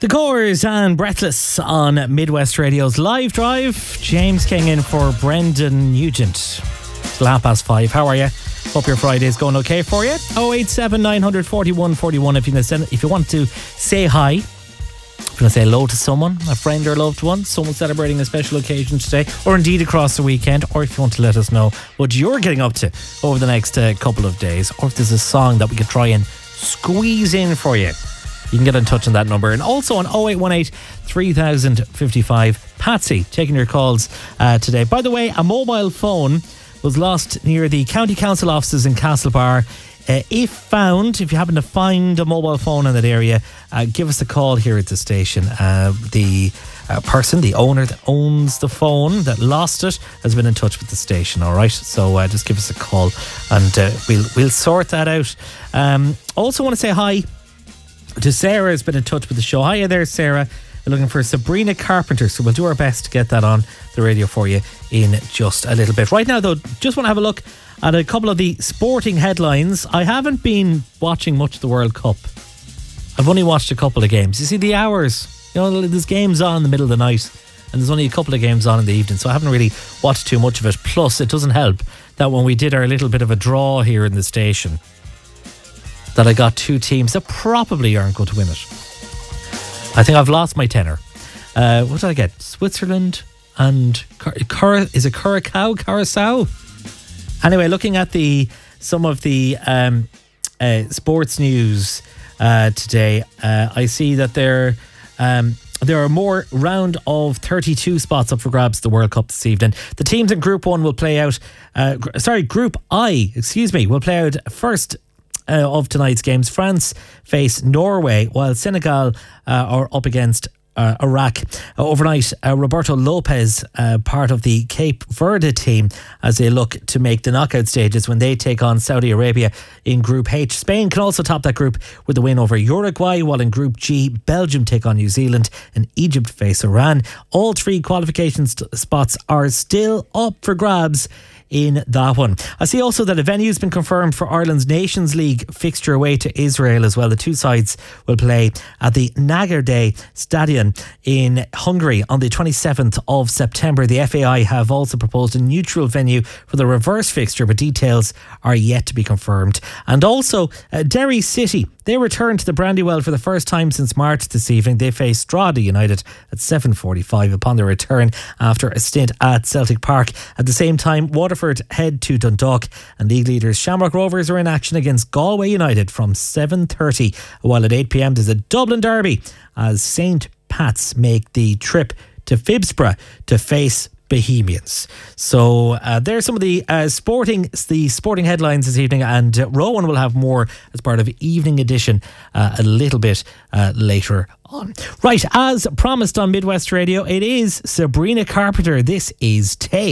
The Coors and Breathless on Midwest Radio's Live Drive. James King in for Brendan Nugent. It's 5:30. How are you? Hope your Friday is going okay for you. 087 941 41 if you want to say hi. If you want to say hello to someone, a friend or loved one, someone celebrating a special occasion today, or indeed across the weekend, or if you want to let us know what you're getting up to over the next couple of days, or if there's a song that we could try and squeeze in for you, you can get in touch on that number. And also on 0818 3055. Patsy taking your calls today. By the way, a mobile phone was lost near the County Council offices in Castlebar. If found, if you happen to find a mobile phone in that area, give us a call here at the station. The person, the owner that owns the phone that lost it, has been in touch with the station. All right, so just give us a call and we'll sort that out. Also want to say hi to Sarah, has been in touch with the show. Hiya there, Sarah. We're looking for Sabrina Carpenter, so we'll do our best to get that on the radio for you in just a little bit. Right now, though, just want to have a look at a couple of the sporting headlines. I haven't been watching much of the World Cup. I've only watched a couple of games. You see, the hours, there's games on in the middle of the night, and there's only a couple of games on in the evening, so I haven't really watched too much of it. Plus, it doesn't help that when we did our little bit of a draw here in the station, that I got two teams that probably aren't going to win it. I think I've lost my tenor. What did I get? Switzerland and Curacao? Anyway, looking at some of the sports news today, I see that there are more round of 32 spots up for grabs at the World Cup this evening. The teams in Group 1 will play out. Group I, will play out first of tonight's games. France face Norway, while Senegal are up against Iraq. Overnight, Roberto Lopez, part of the Cape Verde team, as they look to make the knockout stages when they take on Saudi Arabia in Group H. Spain can also top that group with a win over Uruguay, while in Group G, Belgium take on New Zealand and Egypt face Iran. All three qualification spots are still up for grabs in that one. I see also that a venue's been confirmed for Ireland's Nations League fixture away to Israel as well. The two sides will play at the Nagerde Stadion in Hungary on the 27th of September. The FAI have also proposed a neutral venue for the reverse fixture, but details are yet to be confirmed. And also Derry City, they return to the Brandywell for the first time since March this evening. They face Strada United at 7:45 upon their return after a stint at Celtic Park. At the same time, Waterford head to Dundalk, and league leaders Shamrock Rovers are in action against Galway United from 7:30, while at 8 p.m. there's a Dublin derby as St. Pat's make the trip to Phibsborough to face Bohemians. So there's some of the sporting headlines this evening, and Rowan will have more as part of Evening Edition a little bit later on. Right, as promised on Midwest Radio, it is Sabrina Carpenter. This is Tay.